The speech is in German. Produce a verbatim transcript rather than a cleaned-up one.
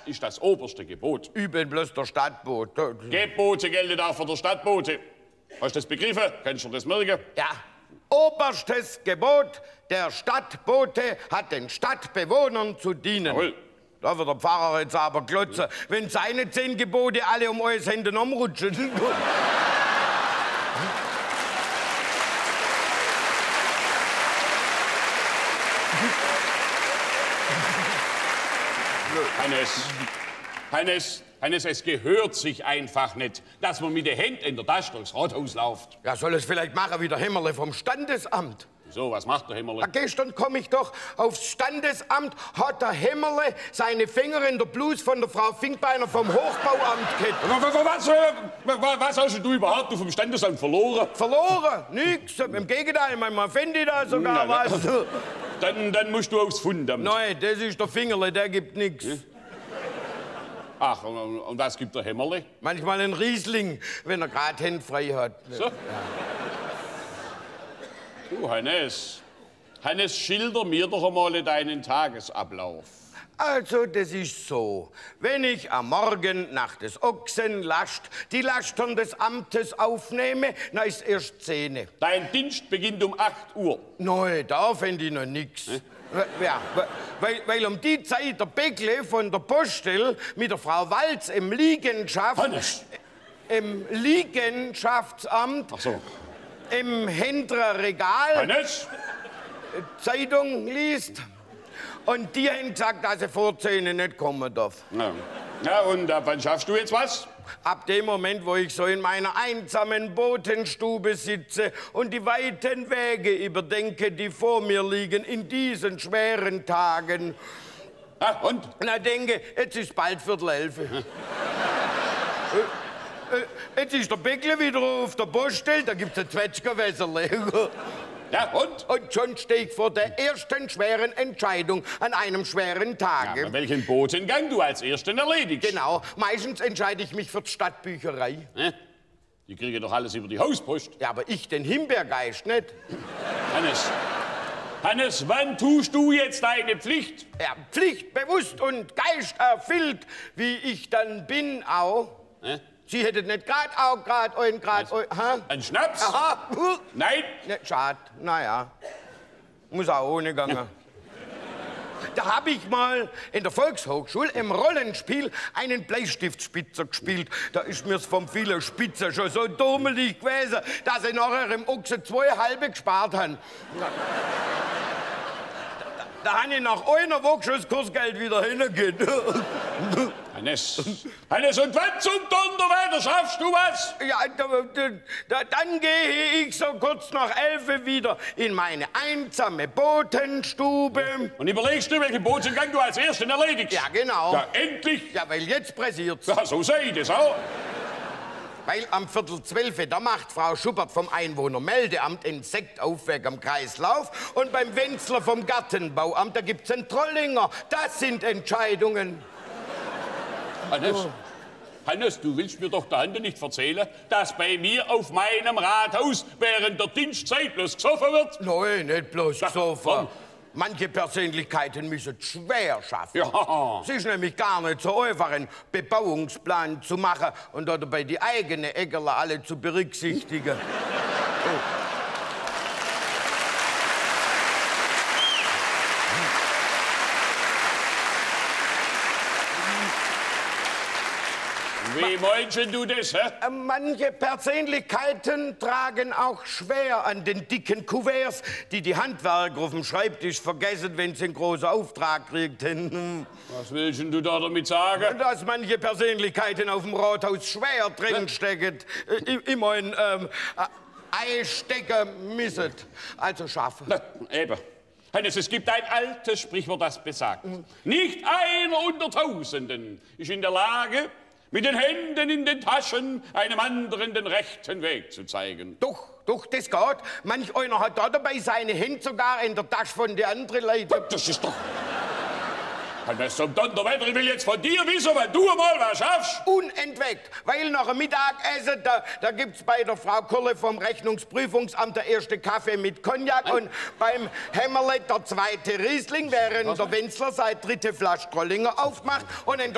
ist das oberste Gebot. Üben bloß der Stadtbote. Gebote gelten auch für der Stadtbote. Hast du das begriffen? Kannst du das merken? Ja. Oberstes Gebot, der Stadtbote hat den Stadtbewohnern zu dienen. Jawohl. Da wird der Pfarrer jetzt aber klotzen, wenn seine zehn Gebote alle um eure Hände umrutschen. Hannes, Hannes, Hannes, es gehört sich einfach nicht, dass man mit den Händen in der Tasche durchs Rathaus läuft. Ja, soll es vielleicht machen wie der Hämmerle vom Standesamt? So, was macht der Hämmerle? Ja, gestern komme ich doch aufs Standesamt, hat der Hämmerle seine Finger in der Bluse von der Frau Finkbeiner vom Hochbauamt gehabt. Was, was, was hast du überhaupt vom Standesamt verloren? Verloren? Nix. Im Gegenteil, manchmal finde ich da sogar Na, was. Dann, dann musst du aufs Fundamt. Nein, das ist der Fingerle, der gibt nichts. Hm? Ach, und, und was gibt der Hämmerle? Manchmal ein Riesling, wenn er gerade Hände frei hat. So. Ja. Du, Hannes, Hannes, schilder mir doch einmal deinen Tagesablauf. Also, das ist so. Wenn ich am Morgen nach des Ochsen Last die Lastern des Amtes aufnehme, dann ist erst zehn. Dein Dienst beginnt um acht Uhr. Nein, da finde ich noch nix. Hm? Ja, weil, weil um die Zeit der Bäckle von der Poststelle mit der Frau Walz im Liegenschaft... Hannes! Im Liegenschaftsamt... Ach so. Im Händlerregal... Hannes! Zeitung liest. Und die haben gesagt, dass er vor zehn nicht kommen darf. Ja. Ja, und ab wann schaffst du jetzt was? Ab dem Moment, wo ich so in meiner einsamen Botenstube sitze und die weiten Wege überdenke, die vor mir liegen in diesen schweren Tagen. Ah, und? Na, denke, jetzt ist bald Viertel elf. Hm. Jetzt ist der Bäckle wieder auf der Poststelle, da gibt's ein Zwetschgerwässerle. Ja, und? Und schon stehe ich vor der ersten schweren Entscheidung an einem schweren Tage. Ja, welchen Botengang du als Ersten erledigst. Genau. Meistens entscheide ich mich für die Stadtbücherei. Hä? Die kriegen doch alles über die Hauspost. Ja, aber ich den Himbeergeist nicht. Hannes, Hannes, wann tust du jetzt deine Pflicht? Ja, Pflicht, bewusst und geisterfüllt, wie ich dann bin auch. Hä? Sie hättet nicht gerade auch gerade euren gerade... Also, ein Schnaps? Aha. Nein. Ne, schade. Naja. Muss auch ohne gegangen. Ja. Da habe ich mal in der Volkshochschule im Rollenspiel einen Bleistiftspitzer gespielt. Da ist mir's vom vielen Spitzer schon so dummelig gewesen, dass ich nachher im Ochsen zwei halbe gespart habe. Da, da habe ich nach einer Woche schon das Kursgeld wieder hingegeben. Hannes, Hannes, und wann zum Donnerwetter schaffst du was? Ja, da, da, dann gehe ich so kurz nach elf wieder in meine einsame Botenstube. Und überlegst du, welchen Botengang du als Ersten erledigst? Ja, genau. Ja, endlich. Ja, weil jetzt pressiert's. Ja, so sehe ich das auch. Weil am Viertel zwölf, da macht Frau Schuppert vom Einwohnermeldeamt Insektaufweg am Kreislauf und beim Wenzler vom Gartenbauamt, da gibt's einen Trollinger. Das sind Entscheidungen. Hannes, Hannes, du willst mir doch da nicht erzählen, dass bei mir auf meinem Rathaus während der Dienstzeit bloß gesoffen wird? Nein, nicht bloß Ja, gesoffen. warum? Manche Persönlichkeiten müssen schwer schaffen. Ja. Es ist nämlich gar nicht so einfach, einen Bebauungsplan zu machen und dabei die eigenen Äckerle alle zu berücksichtigen. Oh. Wie meinst du das, hä? Manche Persönlichkeiten tragen auch schwer an den dicken Kuverts, die die Handwerker auf dem Schreibtisch vergessen, wenn sie einen großen Auftrag kriegen. Was willst du da damit sagen? Dass manche Persönlichkeiten auf dem Rathaus schwer drinstecken. Ich, ich mein, ähm, einstecken müssen, also schaffen. Na, eben. Hannes, es gibt ein altes Sprichwort, das besagt, mhm. nicht einer unter Tausenden ist in der Lage, mit den Händen in den Taschen einem anderen den rechten Weg zu zeigen. Doch, doch, das geht. Manch einer hat da dabei seine Hände sogar in der Tasche von der anderen Leute. Das ist doch... Hannes, zum Donnerwetter, ich will jetzt von dir wissen, weil du mal was schaffst. Unentwegt, weil nach dem Mittagessen, da, da gibt's bei der Frau Kurle vom Rechnungsprüfungsamt der erste Kaffee mit Cognac Nein. und beim Hämmerle der zweite Riesling, während was? Der Wenzler seine dritte Flasche Trollinger aufmacht und in der